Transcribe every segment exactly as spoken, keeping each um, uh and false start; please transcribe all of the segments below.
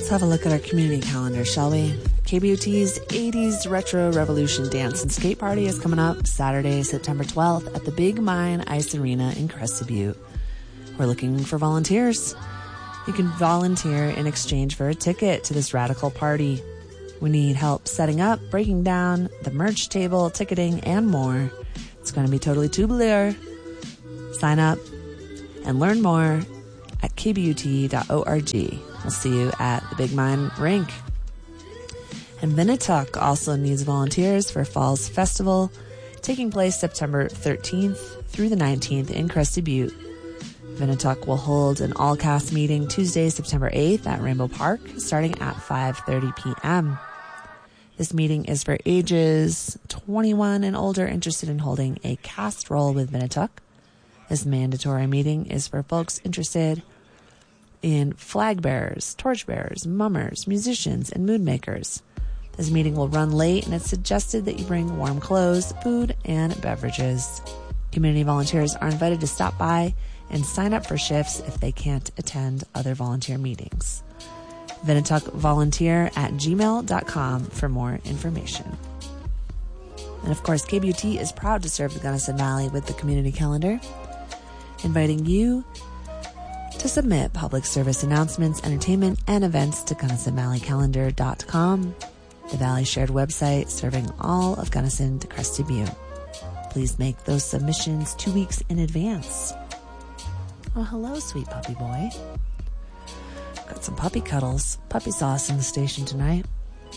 Let's have a look at our community calendar, shall we? K B O T's eighties Retro Revolution Dance and Skate Party is coming up Saturday, September twelfth at the Big Mine Ice Arena in Crested Butte. We're looking for volunteers. You can volunteer in exchange for a ticket to this radical party. We need help setting up, breaking down the merch table, ticketing, and more. It's going to be totally tubular. Sign up and learn more at k b u t dot org. We'll see you at the Big Mine Rink. And Vinituck also needs volunteers for Falls Festival, taking place September thirteenth through the nineteenth in Crested Butte. Vinituck will hold an all-cast meeting Tuesday, September eighth at Rainbow Park, starting at five thirty p.m. This meeting is for ages twenty-one and older interested in holding a cast role with Vinituck. This mandatory meeting is for folks interested in flag bearers, torch bearers, mummers, musicians, and mood makers. This meeting will run late, and it's suggested that you bring warm clothes, food, and beverages. Community volunteers are invited to stop by and sign up for shifts if they can't attend other volunteer meetings. Vinituck volunteer at gmail dot com for more information. And of course, K B U T is proud to serve the Gunnison Valley with the community calendar, inviting you to submit public service announcements, entertainment, and events to gunnison valley calendar dot com, the Valley Shared website serving all of Gunnison to Crested Butte. Please make those submissions two weeks in advance. Oh, hello, sweet puppy boy. Got some puppy cuddles, puppy sauce in the station tonight.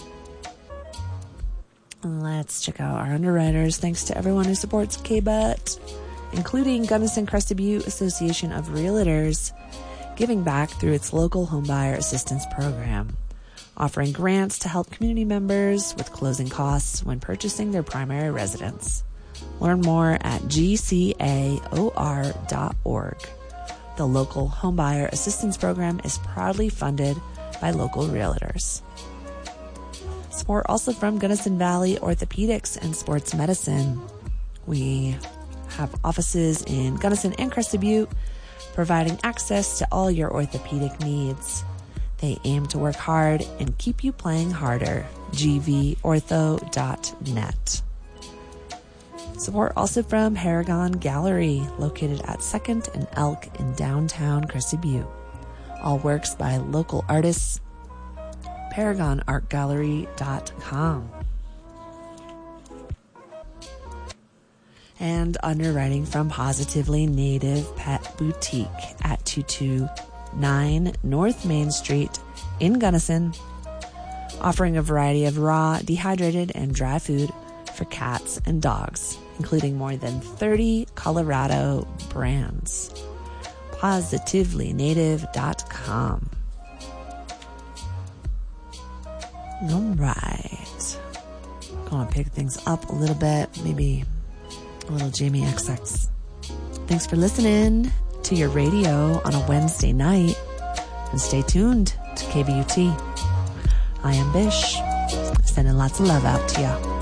Let's check out our underwriters. Thanks to everyone who supports K B U T, including Gunnison Crested Butte Association of Realtors, giving back through its local homebuyer assistance program, offering grants to help community members with closing costs when purchasing their primary residence. Learn more at g c a o r dot org. The local homebuyer assistance program is proudly funded by local realtors. Support also from Gunnison Valley Orthopedics and Sports Medicine. We have offices in Gunnison and Crested Butte, providing access to all your orthopedic needs. They aim to work hard and keep you playing harder. g v ortho dot net. Support also from Paragon Gallery, located at second and Elk in downtown Crested Butte. All works by local artists. paragon art gallery dot com. And underwriting from Positively Native Pet Boutique at two two nine North Main Street in Gunnison, offering a variety of raw, dehydrated, and dry food for cats and dogs, including more than thirty Colorado brands. positively native dot com. All right. Gonna pick things up a little bit, maybe a little Jamie X X. Thanks for listening to your radio on a Wednesday night, and stay tuned to K B U T. I am Bish, sending lots of love out to you.